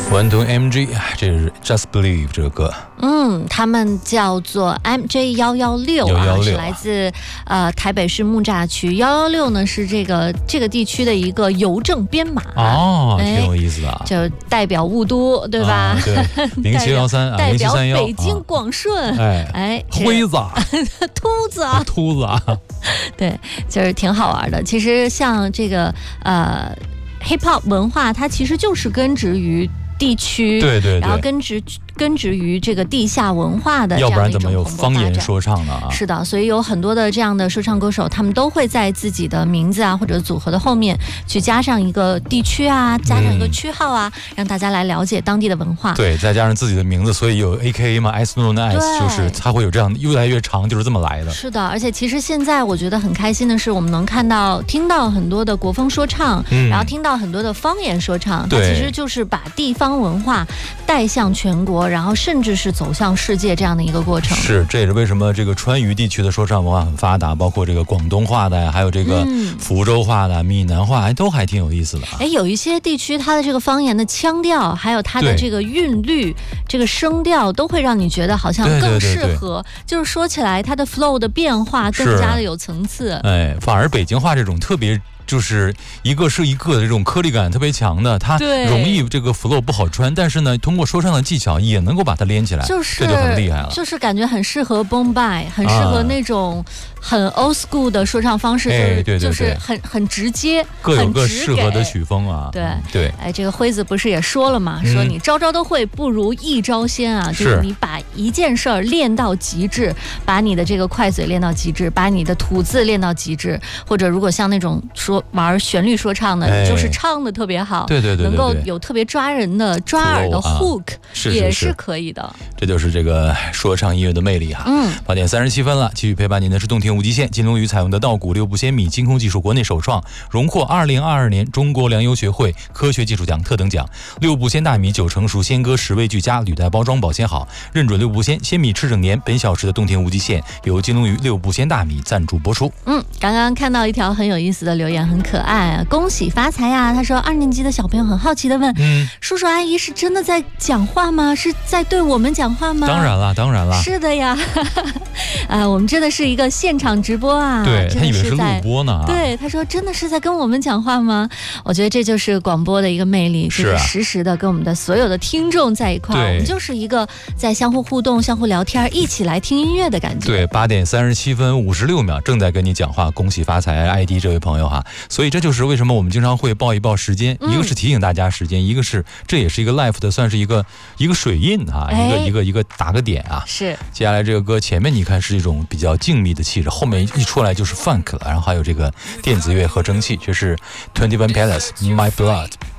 1-2-MG， 这是 Just Believe 这个歌。 他们叫做 MJ116啊，是来自台北市木栅区。116呢是这个地区的一个邮政编码挺有意思的， 就代表雾都，对吧？ 对，0713 代表 0731 北京广顺， 辉子，秃子啊， 对，就是挺好玩的。其实像这个hip hop 文化，它其实就是根植于地区， 对， 然后根植于这个地下文化的这样的一种蓬勃发展，要不然怎么有方言说唱呢？ 是的，所以有很多的这样的说唱歌手，他们都会在自己的名字啊或者组合的后面去加上一个地区啊，加上一个区号啊，让大家来了解当地的文化。 对，再加上自己的名字，所以有 AKA 嘛 ，S No Nice， 就是它会有这样越来越长，就是这么来的。 是的，而且其实现在我觉得很开心的是，我们能听到很多的国风说唱，然后听到很多的方言说唱，它其实就是把地方文化带向全国，然后甚至是走向世界这样的一个过程。 是，这也是为什么这个川渝地区的说唱文化很发达，包括这个广东话的呀，还有这个福州话的、闽南话，都还挺有意思的啊。 有一些地区它的这个方言的腔调，还有它的这个韵律、这个声调，都会让你觉得好像更适合，就是说起来它的 flow 的变化更加的有层次。 反而北京话这种特别。就是一个是一个的这种颗粒感特别强的，它容易这个 flow 不好穿，但是呢，通过说唱的技巧也能够把它连起来，这就很厉害了。 就是感觉很适合 Bombay， 很适合那种很 old school 的说唱方式，就是很直接， 各有各适合的曲风啊。对， 这个辉子不是也说了嘛，说你招招都会，不如一招先啊，就是你把一件事儿练到极致，把你的这个快嘴练到极致，把你的吐字练到极致，或者如果像那种玩旋律说唱的，就是唱的特别好， 对， 能够有特别抓人的抓耳的 hook，也是可以的。 这就是这个说唱音乐的魅力哈。8点37分了，继续陪伴您的是动听无极限，金龙鱼采用的稻谷6步鲜米精空技术国内首创，荣获2022年中国粮油学会科学技术奖特等奖。6步鲜大米9成熟，鲜割10味俱佳，履带包装保鲜好，认准6步鲜，鲜米吃整年。本小时的动听无极限由金龙鱼6步鲜大米赞助播出。 刚刚看到一条很有意思的留言，很可爱啊，恭喜发财呀！他说2年级的小朋友很好奇的问，叔叔阿姨是真的在讲话吗？是在对我们讲话吗？ 当然了， 是的呀。我们真的是一个现场直播啊， 对，他以为是录播呢。 对，他说真的是在跟我们讲话吗？我觉得这就是广播的一个魅力，就是实时的跟我们的所有的听众在一块儿，我们就是一个在相互互动、相互聊天、一起来听音乐的感觉。对 ，8点37分56秒正在跟你讲话，恭喜发财 ID 这位朋友哈。所以这就是为什么我们经常会报一报时间，一个是提醒大家时间，一个是这也是一个 live 的，算是一个水印啊，一个打个点啊。 是。 接下来这个歌前面你看是一种比较静谧的气质，后面一出来就是 funk 了，然后还有这个电子乐和蒸汽，这是21 Pilots My Blood。